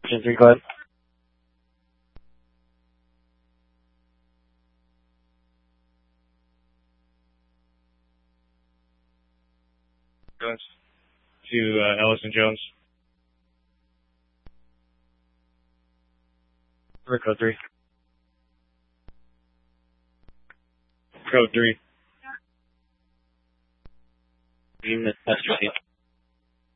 Question 3, go ahead. Jones to Ellison Jones. For code 3. Code 3. Unit Master Seat.